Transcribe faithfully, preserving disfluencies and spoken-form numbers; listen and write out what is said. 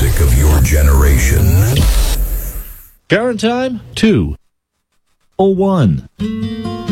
music of your generation. Current time, two oh one.